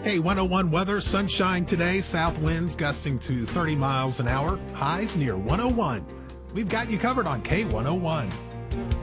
Hey, 101 weather, sunshine today, south winds gusting to 30 miles an hour, highs near 101. We've got you covered on K101.